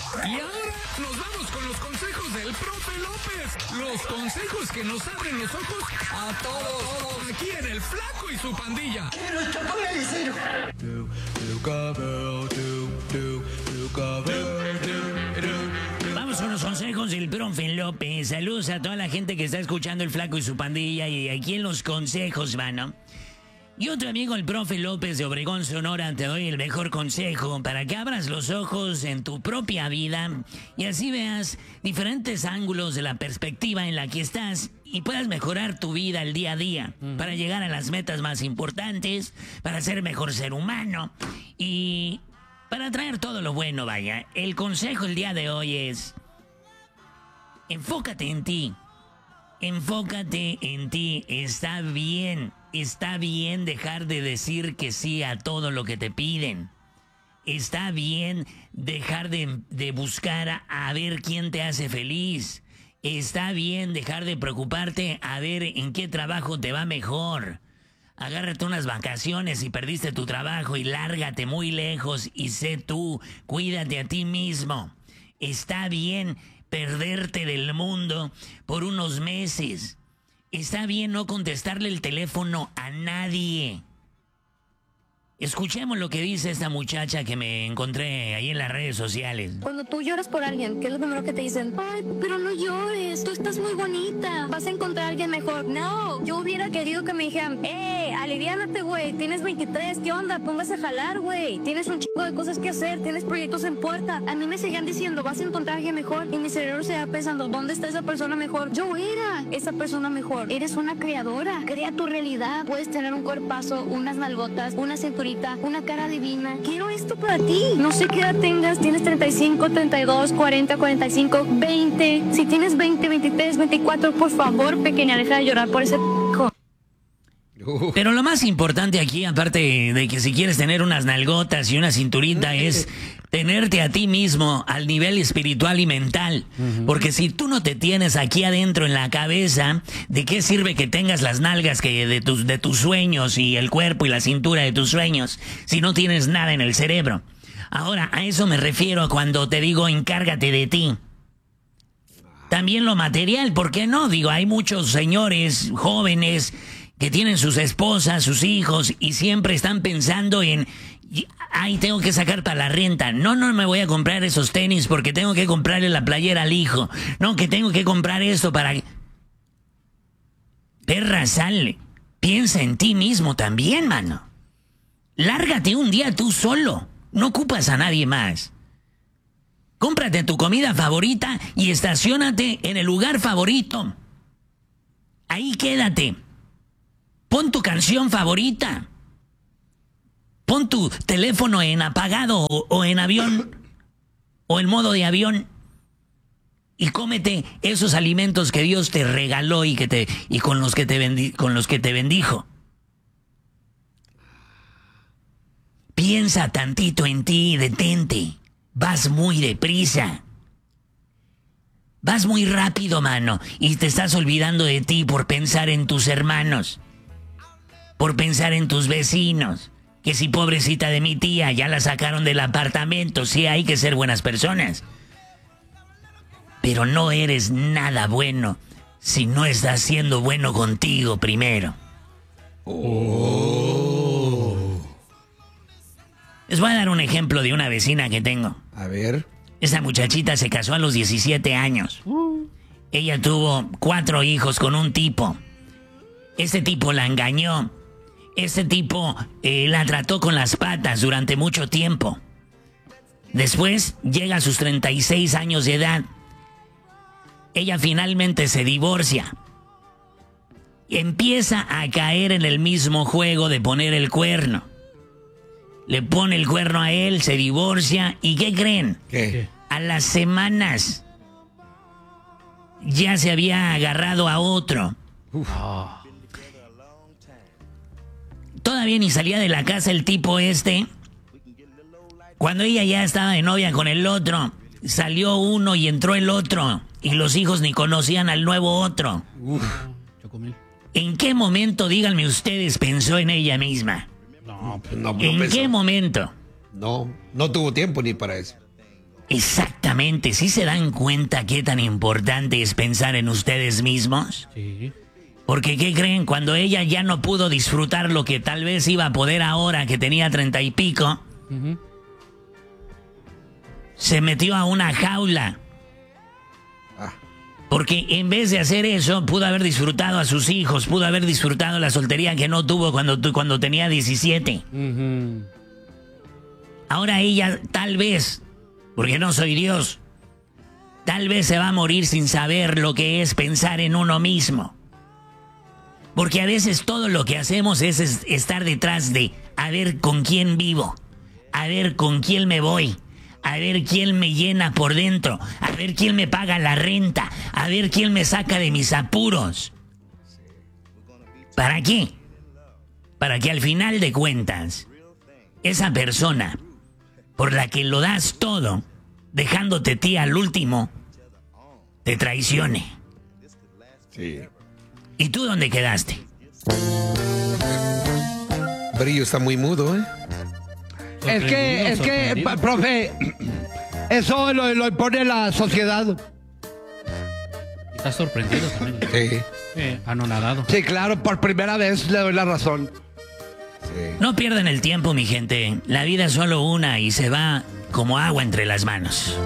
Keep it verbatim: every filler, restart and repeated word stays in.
Y ahora nos vamos con los consejos del profe López. Los consejos que nos abren los ojos a todos. Aquí en El Flaco y su pandilla. Vamos con los consejos del profe López. Saludos a toda la gente que está escuchando El Flaco y su pandilla. Y aquí en los consejos, mano. Yo, tu amigo el profe López de Obregón, Sonora, te doy el mejor consejo para que abras los ojos en tu propia vida y así veas diferentes ángulos de la perspectiva en la que estás y puedas mejorar tu vida el día a día para llegar a las metas más importantes, para ser mejor ser humano y para traer todo lo bueno, vaya. El consejo el día de hoy es: enfócate en ti. Enfócate en ti. Está bien. Está bien dejar de decir que sí a todo lo que te piden. Está bien dejar de, de buscar a, a ver quién te hace feliz. Está bien dejar de preocuparte a ver en qué trabajo te va mejor. Agárrate unas vacaciones si perdiste tu trabajo y lárgate muy lejos y sé tú. Cuídate a ti mismo. Está bien perderte del mundo por unos meses. Está bien no contestarle el teléfono a nadie. Escuchemos lo que dice esta muchacha que me encontré ahí en las redes sociales. Cuando tú lloras por alguien, ¿qué es lo primero que te dicen? Ay, pero no llores, tú estás muy bonita, vas a encontrar a alguien mejor. No, yo hubiera querido que me dijeran, eh, aliviánate, güey, tienes veintitrés, ¿qué onda? Póngase a jalar, güey, tienes un chingo de cosas que hacer, tienes proyectos en puerta. A mí me seguían diciendo, vas a encontrar a alguien mejor, y mi cerebro se va pensando, ¿dónde está esa persona mejor? Yo era esa persona mejor. Eres una creadora, crea tu realidad. Puedes tener un cuerpazo, unas nalgotas, una cinturita, una cara divina. Quiero esto para ti. No sé qué edad tengas, tienes treinta y cinco, treinta y dos, cuarenta, cuarenta y cinco, veinte. Si tienes veinte, veintitrés, veinticuatro, por favor, pequeña, deja de llorar por ese p***. Pero lo más importante aquí, aparte de que si quieres tener unas nalgotas y una cinturita, es tenerte a ti mismo al nivel espiritual y mental. Porque si tú no te tienes aquí adentro en la cabeza, ¿de qué sirve que tengas las nalgas que de tus, de tus sueños y el cuerpo y la cintura de tus sueños si no tienes nada en el cerebro? Ahora, a eso me refiero cuando te digo encárgate de ti. También lo material, ¿por qué no? Digo, hay muchos señores jóvenes que tienen sus esposas, sus hijos, y siempre están pensando en, ay, tengo que sacar para la renta. No, no me voy a comprar esos tenis porque tengo que comprarle la playera al hijo. No, que tengo que comprar esto para... Perra, sale. Piensa en ti mismo también, mano. Lárgate un día tú solo. No ocupas a nadie más. Cómprate tu comida favorita y estaciónate en el lugar favorito. Ahí quédate. Pon tu canción favorita. Pon tu teléfono en apagado o, o en avión o en modo de avión y cómete esos alimentos que Dios te regaló y que te y con los que te bendi, con los que te bendijo. Piensa tantito en ti y detente. Vas muy deprisa. Vas muy rápido, mano, y te estás olvidando de ti por pensar en tus hermanos. Por pensar en tus vecinos, que si pobrecita de mi tía ya la sacaron del apartamento, sí hay que ser buenas personas. Pero no eres nada bueno si no estás siendo bueno contigo primero. Oh. Les voy a dar un ejemplo de una vecina que tengo. A ver. Esa muchachita se casó a los diecisiete años. Ella tuvo cuatro hijos con un tipo. Ese tipo la engañó. Ese tipo eh, la trató con las patas durante mucho tiempo. Después llega a sus treinta y seis años de edad. Ella finalmente se divorcia. Empieza a caer en el mismo juego de poner el cuerno. Le pone el cuerno a él, se divorcia. ¿Y qué creen? ¿Qué? A las semanas ya se había agarrado a otro. Uf. Oh. Todavía ni salía de la casa el tipo este. Cuando ella ya estaba de novia con el otro, salió uno y entró el otro. Y los hijos ni conocían al nuevo otro. Uf. ¿En qué momento, díganme ustedes, pensó en ella misma? No, pues no, no ¿En pensó. qué momento? No, no tuvo tiempo ni para eso. Exactamente, ¿sí se dan cuenta qué tan importante es pensar en ustedes mismos? Sí. Porque, ¿qué creen? Cuando ella ya no pudo disfrutar lo que tal vez iba a poder ahora, que tenía treinta y pico, Uh-huh. se metió a una jaula. Ah. Porque en vez de hacer eso, pudo haber disfrutado a sus hijos, pudo haber disfrutado la soltería que no tuvo cuando, tu- cuando tenía diecisiete. Uh-huh. Ahora ella, tal vez, porque no soy Dios, tal vez se va a morir sin saber lo que es pensar en uno mismo. Porque a veces todo lo que hacemos es, es estar detrás de a ver con quién vivo, a ver con quién me voy, a ver quién me llena por dentro, a ver quién me paga la renta, a ver quién me saca de mis apuros. ¿Para qué? Para que al final de cuentas, esa persona por la que lo das todo, dejándote a ti al último, te traicione. Sí. ¿Y tú dónde quedaste? Brillo está muy mudo, ¿eh? Sorprendido, Es que, es que, sorprendido. pa- profe, eso lo, lo impone la sociedad. Estás sorprendido también. Sí. Eh, anonadado. Sí, claro, por primera vez le doy la razón. Sí. No pierdan el tiempo, mi gente. La vida es solo una y se va como agua entre las manos.